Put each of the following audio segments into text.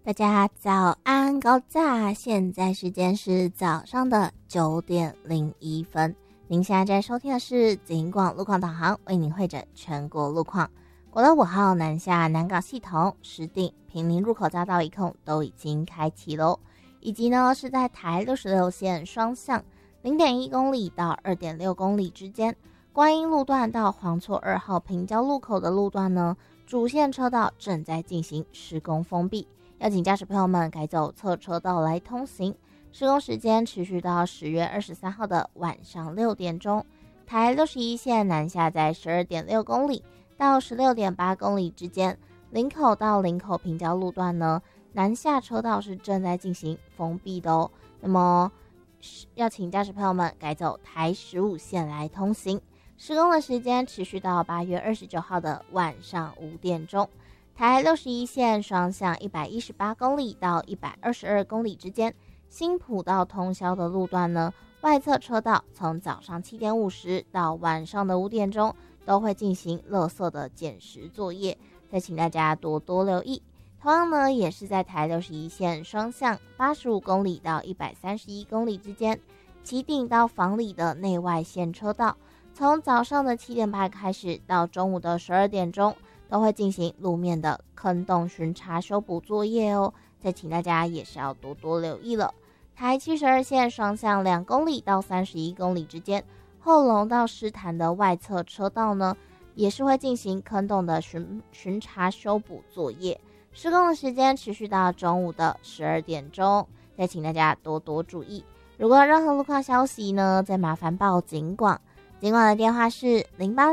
大家早安高炸，现在时间是早上的9点01分。您现在在收听的是警广路况导航，为您汇整全国路况。国道5号南下南港系统、石碇、坪林入口匝道一控都已经开启咯，以及呢是在台66线双向 0.1 公里到 2.6 公里之间，观音路段到黄厝2号平交路口的路段呢，主线车道正在进行施工封闭，要请驾驶朋友们改走侧车道来通行。施工时间持续到10月23号的晚上6点钟。台61线南下在 12.6 公里到 16.8 公里之间，林口到林口平交路段呢，南下车道是正在进行封闭的哦。那么要请驾驶朋友们改走台15线来通行。施工的时间持续到8月29号的晚上5点钟。台61线双向118公里到122公里之间，新埔到通霄的路段呢，外侧车道从早上7点50到晚上的5点钟都会进行垃圾的捡拾作业，再请大家多多留意。同样呢，也是在台61线双向85公里到131公里之间，旗顶到房里的内外线车道，从早上的7点半开始到中午的12点钟，都会进行路面的坑洞巡查修补作业哦。再请大家也是要多多留意了。台72线双向2公里到31公里之间，后龙到狮潭的外侧车道呢，也是会进行坑洞的巡查修补作业。施工的时间持续到中午的12点钟，再请大家多多注意。如果有任何路况消息呢，再麻烦报警广。警广的电话是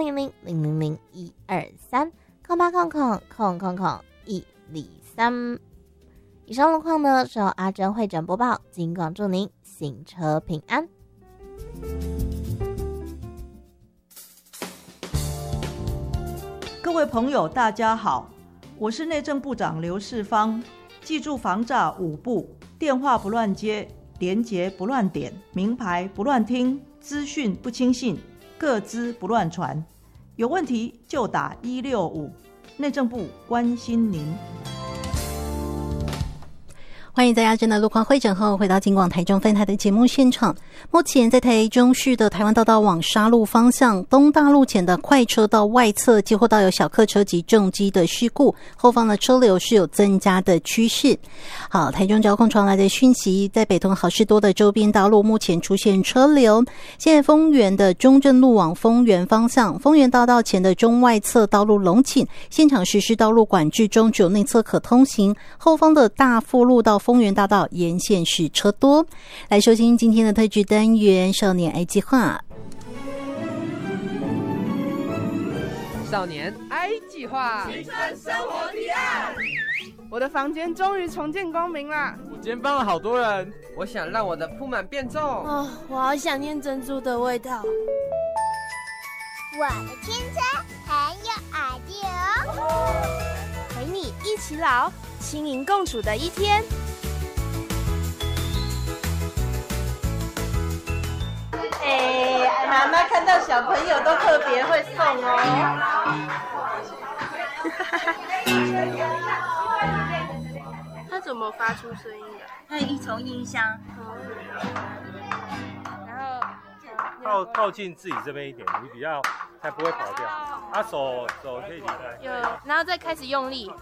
0800000123 0800000123。以上路况呢，是由阿珍会诊播报。警广祝您行车平安。 各位朋友大家好，我是内政部长刘世芳。记住防诈5步：电话不乱接，连结不乱点，名牌不乱听，资讯不轻信，个资不乱传，有问题就打165，内政部关心您。 欢迎在阿珍的路况会诊后回到警广台中分台的节目现场。目前在台中市的台湾大道往沙鹿方向东大路前的快车道外侧接获到有小客车及重机的事故，后方的车流是有增加的趋势。好，台中交控传来的讯息，在北投好事多的周边道路目前出现车流。现在丰原的中正路往丰原方向，丰原大道前的中外侧道路隆起，现场实施道路管制中，只有内侧可通行，后方的大富路到丰原大道沿线是车多。来收听今天的特制单元少年爱计划。 少年 I 计划， 青春生活提案。 我的房间终于重见光明啦！ 我今天帮了好多人。 我想让我的铺满变重。 哦，我好想念珍珠的味道。 我的青春很有 idea 哦， 陪你一起老，轻盈共处的一天。 妈妈看到小朋友都特别会送哦。 它怎么发出声音的？ 它从音箱， 然后靠近自己这边一点，你比较才不会跑掉。手可以离开。 然后再开始用力。